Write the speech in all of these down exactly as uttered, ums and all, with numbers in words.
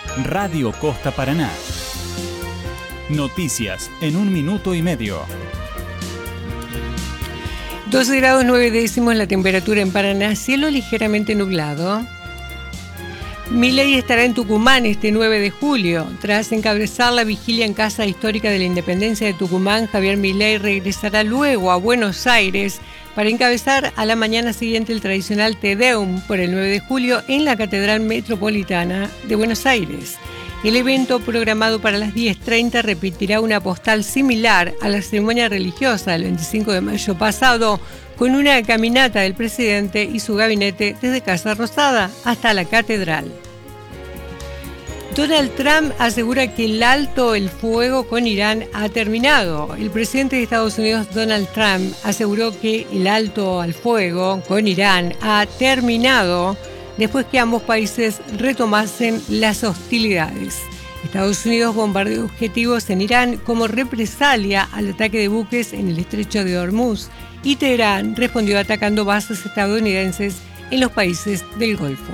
Radio Costa Paraná. Noticias en un minuto y medio. doce grados nueve décimos la temperatura en Paraná, cielo ligeramente nublado. Milei estará en Tucumán este nueve de julio. Tras encabezar la vigilia en Casa Histórica de la Independencia de Tucumán, Javier Milei regresará luego a Buenos Aires para encabezar a la mañana siguiente el tradicional Te Deum por el nueve de julio en la Catedral Metropolitana de Buenos Aires. El evento, programado para las diez treinta, repetirá una postal similar a la ceremonia religiosa del veinticinco de mayo pasado, con una caminata del presidente y su gabinete desde Casa Rosada hasta la catedral. Donald Trump asegura que el alto el fuego con Irán ha terminado. El presidente de Estados Unidos, Donald Trump, aseguró que el alto al fuego con Irán ha terminado después que ambos países retomasen las hostilidades. Estados Unidos bombardeó objetivos en Irán como represalia al ataque de buques en el estrecho de Hormuz, y Teherán respondió atacando bases estadounidenses en los países del Golfo.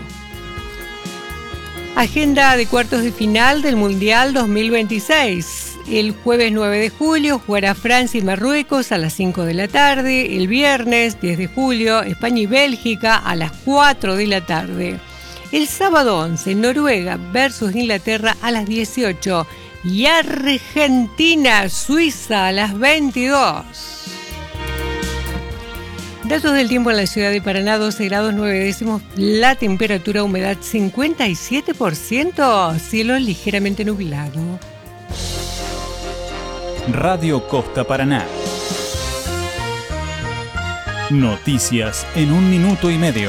Agenda de cuartos de final del Mundial dos mil veintiséis. El jueves nueve de julio jugará Francia y Marruecos a las cinco de la tarde. El viernes diez de julio, España y Bélgica a las cuatro de la tarde. El sábado once, Noruega versus Inglaterra a las dieciocho. Y Argentina, Suiza a las veintidós. Datos del tiempo en la ciudad de Paraná, doce grados nueve décimos, la temperatura, humedad cincuenta y siete por ciento, cielo ligeramente nublado. Radio Costa Paraná. Noticias en un minuto y medio.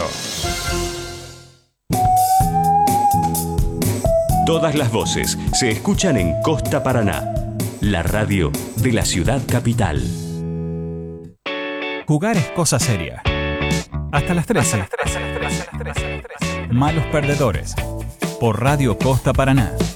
Todas las voces se escuchan en Costa Paraná, la radio de la ciudad capital. Jugar es cosa seria. Hasta las trece. Malos perdedores. Por Radio Costa Paraná.